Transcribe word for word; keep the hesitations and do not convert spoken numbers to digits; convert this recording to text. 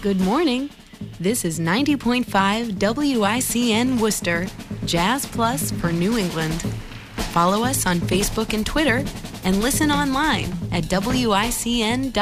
Good morning. This is ninety point five W I C N Worcester, Jazz Plus for New England. Follow us on Facebook and Twitter, and listen online at W I C N dot com.